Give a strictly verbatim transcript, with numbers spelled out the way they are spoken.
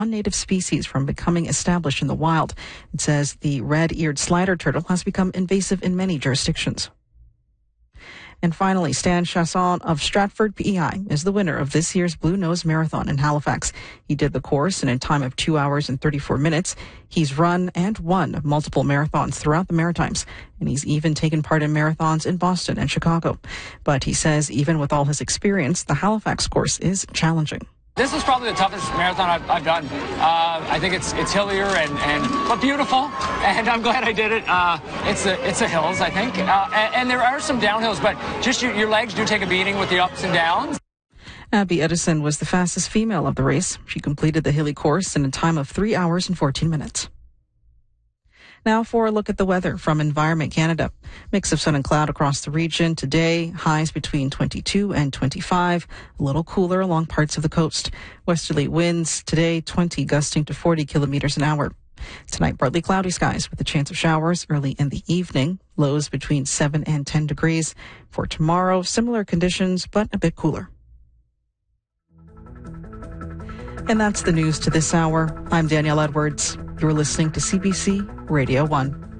non-native species from becoming established in the wild. It says the red-eared slider turtle has become invasive in many jurisdictions. And finally, Stan Chasson of Stratford P E I is the winner of this year's Blue Nose Marathon in Halifax. He did the course in a time of two hours and thirty-four minutes. He's run and won multiple marathons throughout the Maritimes, and he's even taken part in marathons in Boston and Chicago. But he says even with all his experience, the Halifax course is challenging. This is probably the toughest marathon I've, I've done. Uh, I think it's it's hillier and, and but beautiful, and I'm glad I did it. Uh, it's a it's a hills, I think, uh, and, and there are some downhills, but just your, your legs do take a beating with the ups and downs. Abby Edison was the fastest female of the race. She completed the hilly course in a time of three hours and fourteen minutes. Now for a look at the weather from Environment Canada. Mix of sun and cloud across the region today. Highs between twenty-two and twenty-five. A little cooler along parts of the coast. Westerly winds today twenty gusting to forty kilometers an hour. Tonight partly cloudy skies with a chance of showers early in the evening. Lows between seven and ten degrees. For tomorrow, similar conditions but a bit cooler. And that's the news to this hour. I'm Danielle Edwards. You're listening to C B C Radio one.